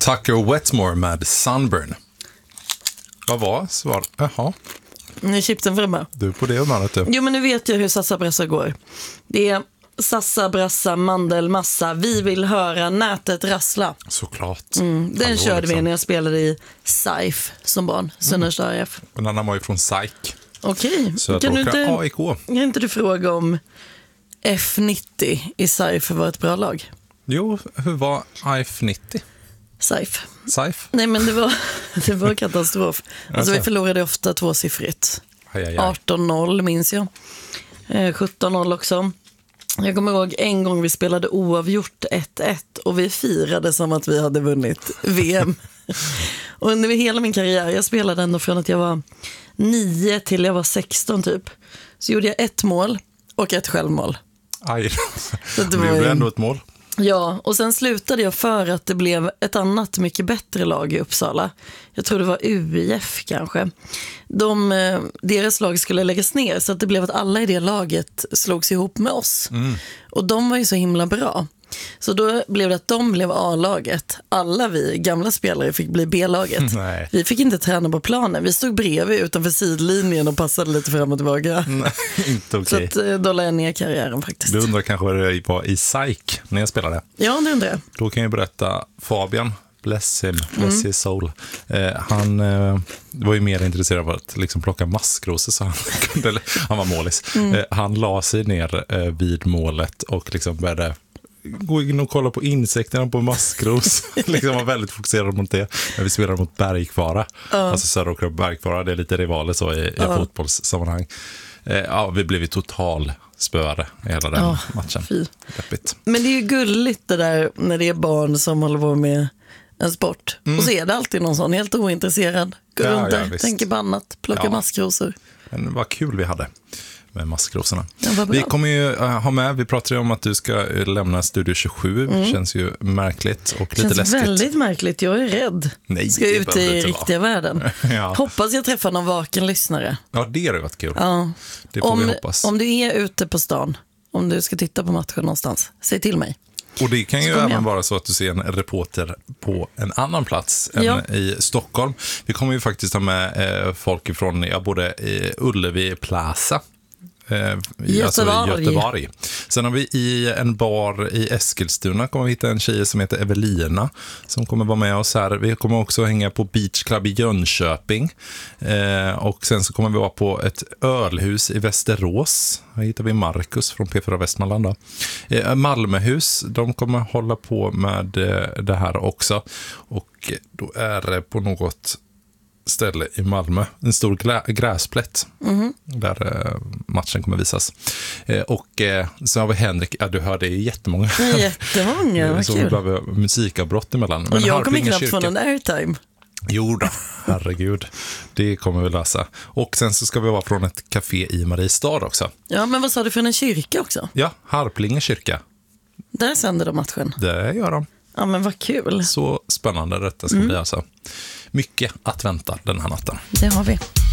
Tucker Wetmore med Sunburn. Vad var svar? Jaha. Nu är chipsen framme. Du på det humöret du. Jo, men nu vet jag hur sassabrassa går. Det är sassabrassa, mandelmassa. Vi vill höra nätet rassla. Såklart. Den körde vi när jag spelade i SAIF som barn. Sunnerstad AIF. En annan var ju från SAIK. Okej. Kan inte du fråga om F90 i SAIF var ett bra lag? Jo, hur var IF90? SAIF. Nej, men det var katastrof. Alltså vi förlorade ofta tvåsiffrigt. 18-0 minns jag. 17-0 också. Jag kommer ihåg en gång vi spelade oavgjort 1-1 och vi firade som att vi hade vunnit VM. Och under hela min karriär, jag spelade ändå från att jag var 9 till jag var 16 typ. Så gjorde jag 1 mål och 1 självmål. Aj, så det blev ändå ett mål. Ja, och sen slutade jag för att det blev ett annat mycket bättre lag i Uppsala. Jag tror det var UIF kanske. Deras lag skulle läggas ner så att det blev att alla i det laget slogs ihop med oss. Och de var ju så himla bra. Så då blev det att de blev A-laget. Alla vi gamla spelare fick bli B-laget. Nej. Vi fick inte träna på planen. Vi stod bredvid utanför sidlinjen och passade lite fram och tillbaka. Nej, inte okej. Så att då la jag ner karriären faktiskt. Du undrar kanske vad det var i SAIK när jag spelade? Ja, det undrar jag. Då kan jag berätta Fabian. Bless his soul. Han var ju mer intresserad av att liksom plocka maskrosor så han var målis. Han la sig ner vid målet och liksom började gå in och kolla på insekterna på maskros. Liksom var väldigt fokuserad mot det. När vi spelade mot Bergkvara. Alltså Söderåkra och Bergkvara, det är lite rivaler så i fotbollssammanhang. Vi blev ju total spöare i hela den matchen. Men det är ju gulligt det där när det är barn som håller på med en sport. Och så är det alltid någon sån helt ointresserad. Går runt där, tänker på annat, plockar maskrosor. Men vad kul vi hade med maskrosorna. Vi kommer ju ha med, vi pratade ju om att du ska lämna Studio 27. Känns ju märkligt och lite läskigt. Känns väldigt märkligt, jag är rädd. Nej, ska ut i riktiga världen. Hoppas jag träffar någon vaken lyssnare. Ja, det har varit kul. Ja. Det får vi hoppas. Om du är ute på stan, om du ska titta på matchen någonstans, säg till mig. Och det kan ju även vara så att du ser en reporter på en annan plats än i Stockholm. Vi kommer ju faktiskt ha med folk ifrån både i Ullevi Plaza, Göteborg. Sen har vi i en bar i Eskilstuna kommer vi hitta en tjej som heter Evelina som kommer vara med oss här. Vi kommer också hänga på Beach Club i Jönköping och sen så kommer vi vara på ett ölhus i Västerås. Här hittar vi Marcus från P4 Västmanland då. Malmöhus, de kommer hålla på med det här också och då är det på något ställe i Malmö. En stor gräsplätt där matchen kommer visas. Och så har vi Henrik. Ja, du hör det är jättemånga. Jättemånga, vad kul. Så vi har musikavbrott emellan. Men och jag kommer knappt få någon airtime. Jo då, herregud. Det kommer vi lösa. Och sen så ska vi vara från ett café i Mariestad också. Ja, men vad sa du, från en kyrka också? Ja, Harplinge kyrka. Där sänder de matchen. Det gör de. Ja, men vad kul. Så spännande detta ska bli alltså. Mycket att vänta den här natten. Det har vi.